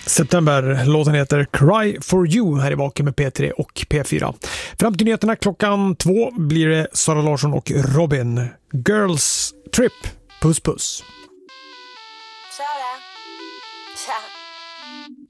September. Låten heter Cry for You här i Vaken med P3 och P4. Fram till nyheterna klockan 2 blir det Sara Larsson och Robin. Girls Trip. Puss puss. Sara. Tja.